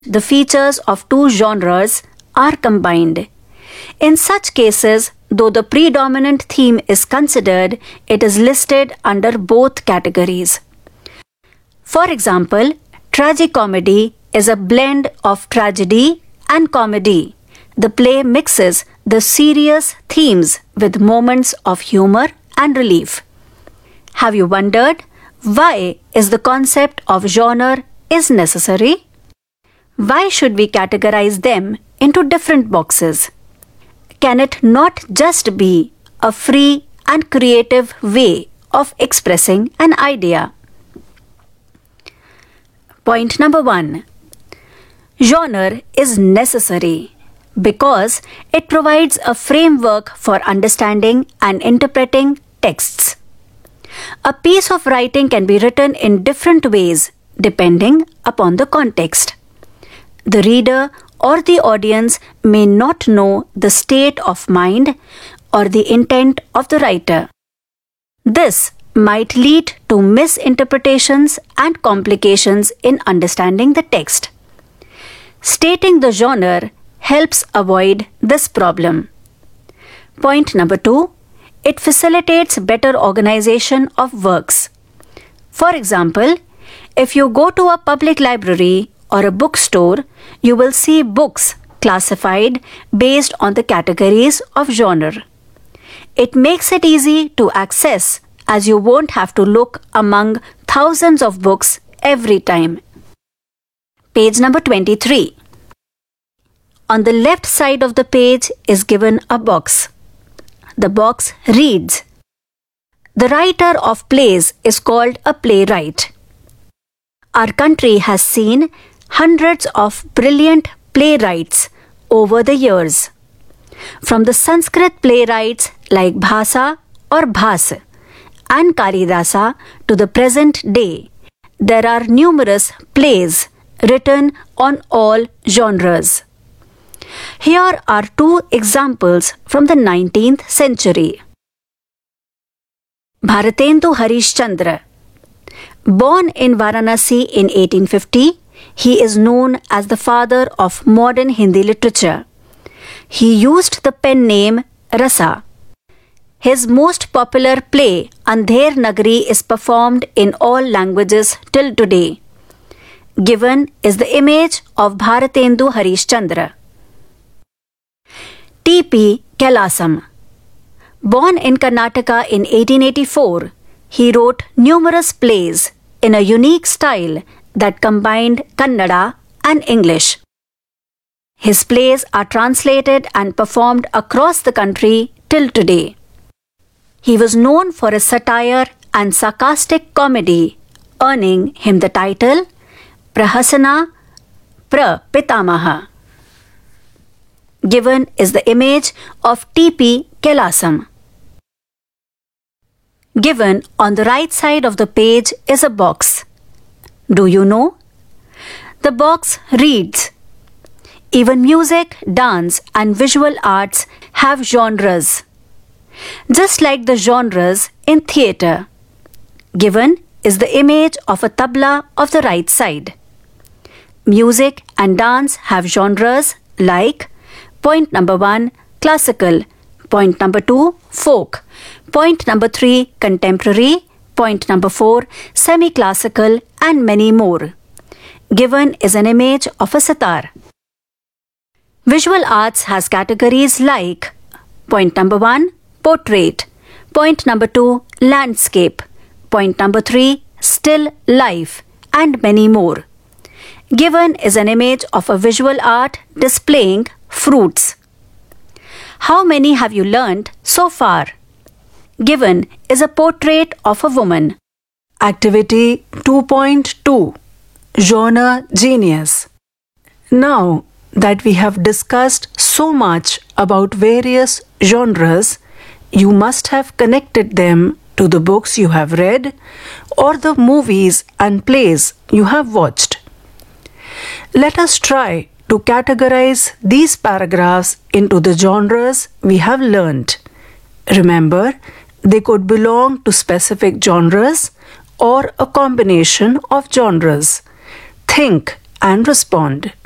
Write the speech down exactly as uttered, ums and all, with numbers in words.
the features of two genres are combined. In such cases, though the predominant theme is considered, it is listed under both categories. For example, tragicomedy is a blend of tragedy and comedy. The play mixes the serious themes with moments of humor and relief. Have you wondered why is the concept of genre is necessary? Why should we categorize them into different boxes? Can it not just be a free and creative way of expressing an idea? Point number one. Genre is necessary because it provides a framework for understanding and interpreting texts. A piece of writing can be written in different ways depending upon the context. The reader or the audience may not know the state of mind or the intent of the writer. This might lead to misinterpretations and complications in understanding the text. Stating the genre helps avoid this problem. Point number two. It facilitates better organization of works. For example, if you go to a public library or a bookstore, you will see books classified based on the categories of genre. It makes it easy to access as you won't have to look among thousands of books every time. Page number twenty-three. On the left side of the page is given a box. The box reads. The writer of plays is called a playwright. Our country has seen hundreds of brilliant playwrights over the years. From the Sanskrit playwrights like Bhasa or Bhas and Kalidasa to the present day, there are numerous plays written on all genres. Here are two examples from the nineteenth century. Bharatendu Harishchandra. Born in Varanasi in eighteen fifty, he is known as the father of modern Hindi literature. He used the pen name Rasa. His most popular play, Andher Nagari, is performed in all languages till today. Given is the image of Bharatendu Harishchandra. T P Kailasam. Born in Karnataka in eighteen eighty-four, he wrote numerous plays in a unique style that combined Kannada and English. His plays are translated and performed across the country till today. He was known for his satire and sarcastic comedy, earning him the title Prahasana Prapitamaha. Given is the image of T P Kailasam. Given on the right side of the page is a box. Do you know? The box reads. Even music, dance, and visual arts have genres, just like the genres in theatre. Given is the image of a tabla of the right side. Music and dance have genres like point number one, classical, point number two, folk, point number three, contemporary, point number four, semi-classical, and many more. Given is an image of a sitar. Visual arts has categories like point number one, portrait, point number two, landscape, point number three, still life, and many more. Given is an image of a visual art displaying fruits. How many have you learnt so far? Given is a portrait of a woman. Activity two point two. Genre Genius. Now that we have discussed so much about various genres, you must have connected them to the books you have read or the movies and plays you have watched. Let us try to categorize these paragraphs into the genres we have learnt. Remember, they could belong to specific genres or a combination of genres. Think and respond.